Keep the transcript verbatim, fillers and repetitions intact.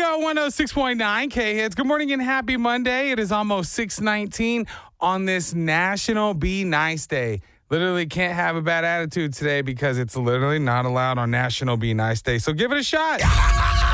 go, one oh six point nine K-Hits. Good morning and happy Monday. It is almost six nineteen on this National Be Nice Day. Literally can't have a bad attitude today because it's literally not allowed on National Be Nice Day. So give it a shot.